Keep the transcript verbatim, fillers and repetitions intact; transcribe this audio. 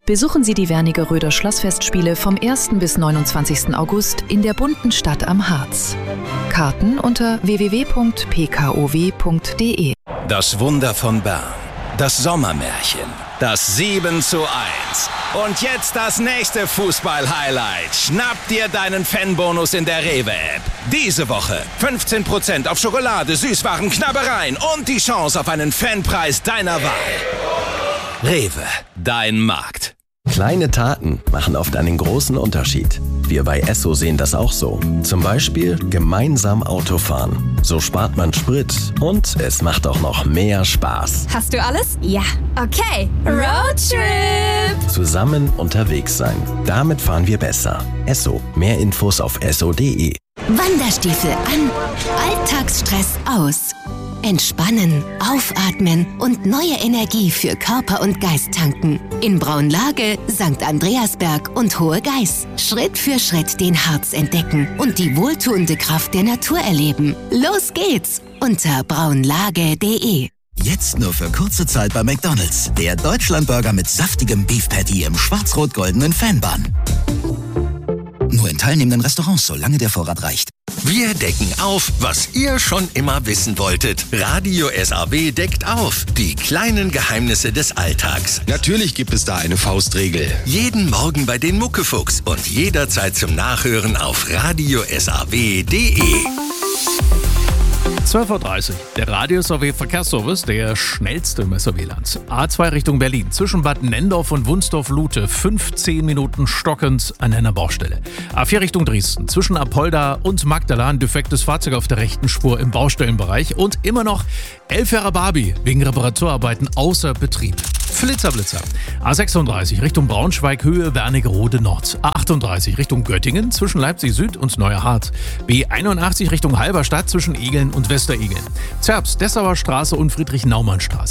Besuchen Sie die Wernigeröder Schlossfestspiele vom ersten bis neunundzwanzigsten August in der bunten Stadt am Harz. Karten unter w w w punkt p k o w punkt d e. Das Wunder von Bern, das Sommermärchen, das sieben zu eins. Und jetzt das nächste Fußball-Highlight. Schnapp dir deinen Fanbonus in der Rewe-App. Diese Woche fünfzehn Prozent auf Schokolade, Süßwaren, Knabbereien und die Chance auf einen Fanpreis deiner Wahl. Rewe, dein Markt. Kleine Taten machen oft einen großen Unterschied. Wir bei Esso sehen das auch so. Zum Beispiel gemeinsam Auto fahren. So spart man Sprit und es macht auch noch mehr Spaß. Hast du alles? Ja. Okay. Roadtrip! Zusammen unterwegs sein. Damit fahren wir besser. Esso. Mehr Infos auf esso punkt d e. Wanderstiefel an, Alltagsstress aus. Entspannen, aufatmen und neue Energie für Körper und Geist tanken. In Braunlage, Sankt Andreasberg und Hohe Geiß. Schritt für Schritt den Harz entdecken und die wohltuende Kraft der Natur erleben. Los geht's unter braunlage punkt d e. Jetzt nur für kurze Zeit bei McDonald's. Der Deutschlandburger mit saftigem Beef Patty im schwarz-rot-goldenen Fanbun. Nur in teilnehmenden Restaurants, solange der Vorrat reicht. Wir decken auf, was ihr schon immer wissen wolltet. Radio S A W deckt auf. Die kleinen Geheimnisse des Alltags. Natürlich gibt es da eine Faustregel. Jeden Morgen bei den Muckefuchs und jederzeit zum Nachhören auf radio s a w punkt d e. zwölf Uhr dreißig. Der Radio S A W Verkehrsservice, der schnellste im S A W-Land. A zwei Richtung Berlin. Zwischen Bad Nendorf und Wunsdorf-Lute. fünfzehn Minuten stockend an einer Baustelle. A vier Richtung Dresden. Zwischen Apolda und Magdala ein defektes Fahrzeug auf der rechten Spur im Baustellenbereich. Und immer noch elf Jahre Barbie wegen Reparaturarbeiten außer Betrieb. Flitzerblitzer. A sechsunddreißig Richtung Braunschweig, Höhe Wernigerode Nord. A achtunddreißig Richtung Göttingen zwischen Leipzig Süd und Neuerhardt. B einundachtzig Richtung Halberstadt zwischen Egeln und Westeregeln. Zerbst, Dessauer Straße und Friedrich-Naumann-Straße.